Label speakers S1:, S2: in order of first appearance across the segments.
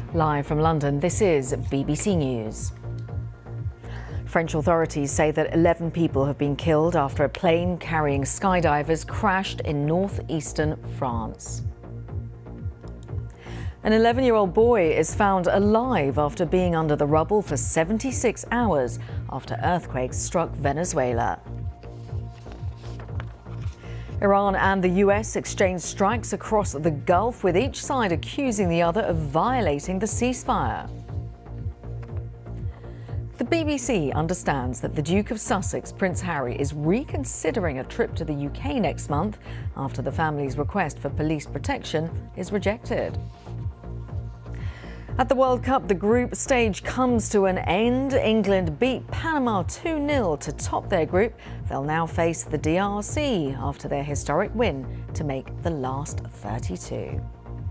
S1: Live from London, this is BBC News. French authorities say that 11 people have been killed after a plane carrying skydivers crashed in northeastern France. An 11-year-old boy is found alive after being under the rubble for 76 hours after earthquakes struck Venezuela. Iran and the US exchanged strikes across the Gulf, with each side accusing the other of violating the ceasefire. The BBC understands that the Duke of Sussex, Prince Harry, is reconsidering a trip to the UK next month after the family's request for police protection is rejected. At the World Cup, the group stage comes to an end. England beat Panama 2-0 to top their group. They'll now face the DRC after their historic win to make the last 32.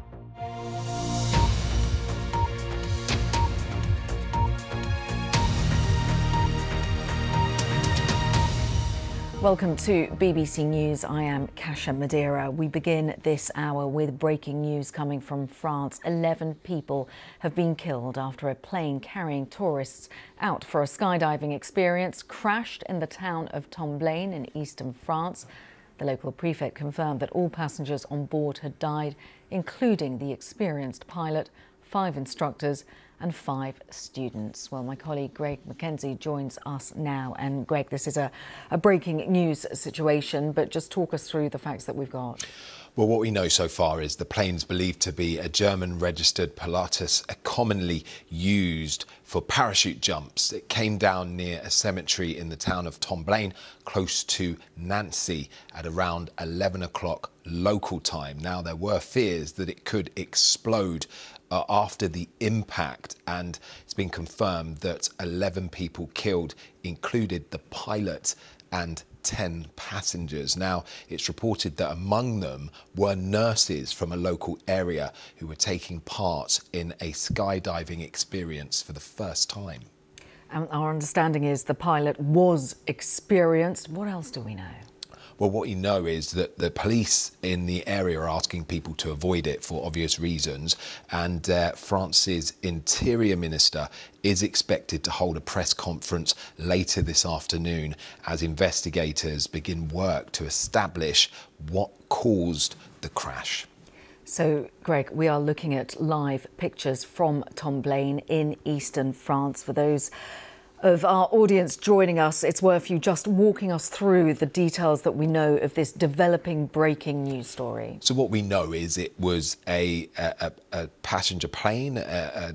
S1: Welcome to BBC News. I am Kasia Madeira. We begin this hour with breaking news coming from France. 11 people have been killed after a plane carrying tourists out for a skydiving experience crashed in the town of Tomblaine in eastern France. The local prefect confirmed that all passengers on board had died, including the experienced pilot, 5 instructors and 5 students. Well, my colleague Greg Mackenzie joins us now. And Greg, this is a breaking news situation, but just talk us through the facts that we've got.
S2: Well, what we know so far is the plane's believed to be a German-registered Pilatus, commonly used for parachute jumps. It came down near a cemetery in the town of Tomblaine, close to Nancy, at around 11 o'clock local time. Now, there were fears that it could explode after the impact, and it's been confirmed that 11 people killed included the pilot and 10 passengers. Now, it's reported that among them were nurses from a local area who were taking part in a skydiving experience for the first time.
S1: Our understanding is the pilot was experienced. What else do we know?
S2: Well, what you know is that the police in the area are asking people to avoid it for obvious reasons, and France's Interior Minister is expected to hold a press conference later this afternoon as investigators begin work to establish what caused the crash.
S1: So, Greg, we are looking at live pictures from Tomblaine in eastern France. For those of our audience joining us, it's worth you just walking us through the details that we know of this developing breaking news story.
S2: So what we know is it was a passenger plane, a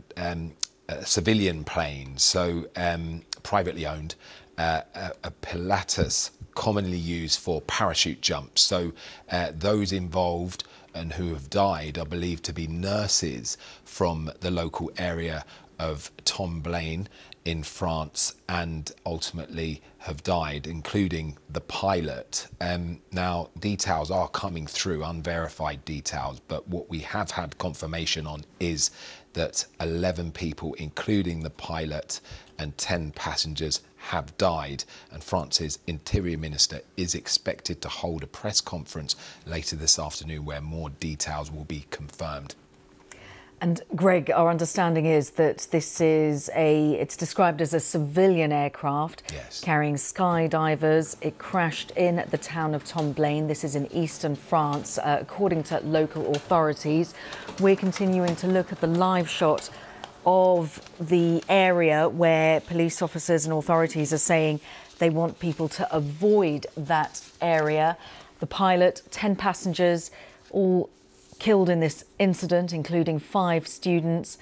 S2: civilian plane, so privately owned, a Pilatus, commonly used for parachute jumps. So those involved and who have died are believed to be nurses from the local area of Tomblaine in France, and ultimately have died, including the pilot. Now, details are coming through, unverified details, but what we have had confirmation on is that 11 people, including the pilot and 10 passengers, have died, and France's Interior Minister is expected to hold a press conference later this afternoon where more details will be confirmed.
S1: And Greg, our understanding is that it's described as a civilian aircraft.
S2: Yes. Carrying
S1: skydivers. It crashed in the town of Tomblaine. This is in eastern France, according to local authorities. We're continuing to look at the live shot of the area where police officers and authorities are saying they want people to avoid that area. The pilot, 10 passengers, all killed in this incident, including 5 students,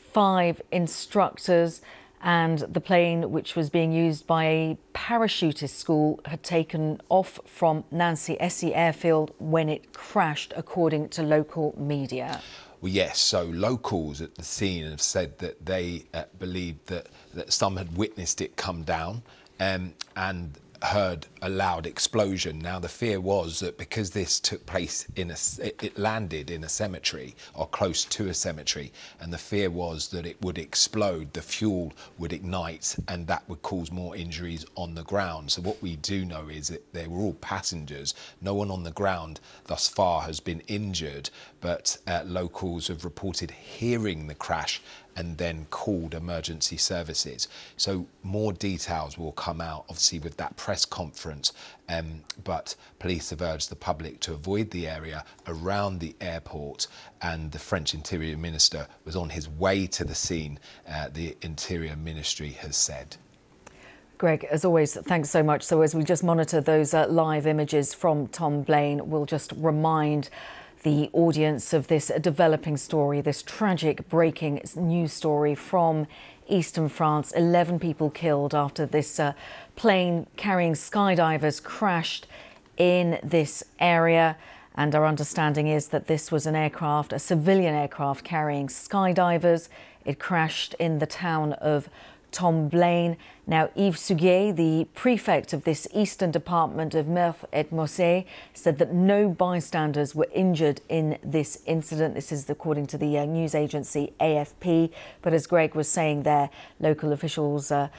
S1: 5 instructors, and the plane, which was being used by a parachutist school, had taken off from Nancy-Essy airfield when it crashed, according to local media.
S2: Well, yes, so locals at the scene have said that they believed that some had witnessed it come down, and heard a loud explosion. Now, the fear was that because this took place it landed in a cemetery or close to a cemetery, and the fear was that it would explode, the fuel would ignite, and that would cause more injuries on the ground. So what we do know is that they were all passengers. No one on the ground thus far has been injured, but locals have reported hearing the crash and then called emergency services. So more details will come out, obviously, with that press conference, but police have urged the public to avoid the area around the airport, and the French Interior Minister was on his way to the scene, the Interior Ministry has said.
S1: Greg, as always, thanks so much. So as we just monitor those live images from Tom Blaine, we'll just remind the audience of this developing story, this tragic breaking news story from eastern France. 11 people killed after this plane carrying skydivers crashed in this area. And our understanding is that this was an aircraft, a civilian aircraft carrying skydivers. It crashed in the town of Tom Blaine. Now, Yves Suguet, the prefect of this eastern department of Meurthe et Moselle, said that no bystanders were injured in this incident. This is according to the news agency AFP. But as Greg was saying there, local officials are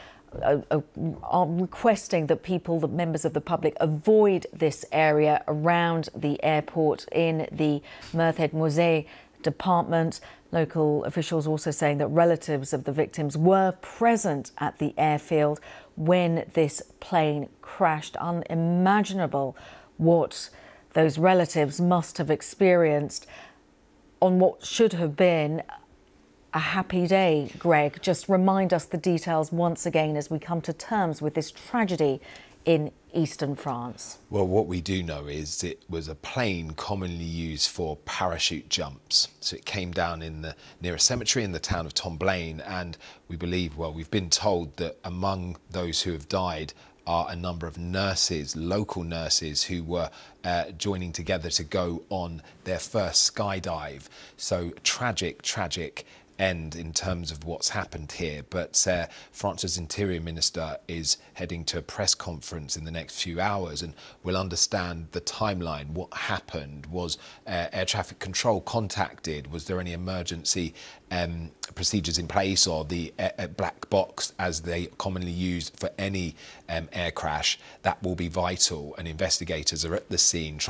S1: requesting that that members of the public avoid this area around the airport in the Meurthe et Moselle department. Local officials also saying that relatives of the victims were present at the airfield when this plane crashed. Unimaginable what those relatives must have experienced on what should have been a happy day. Greg, just remind us the details once again as we come to terms with this tragedy in eastern France.
S2: Well, what we do know is it was a plane commonly used for parachute jumps. So it came down near a cemetery in the town of Tom Blaine, and we believe, well, we've been told that among those who have died are a number of nurses, local nurses, who were joining together to go on their first skydive. So tragic end in terms of what's happened here. But France's Interior Minister is heading to a press conference in the next few hours, and we'll understand the timeline. What happened? Was air traffic control contacted? Was there any emergency procedures in place, or the black box, as they commonly use for any air crash? That will be vital, and investigators are at the scene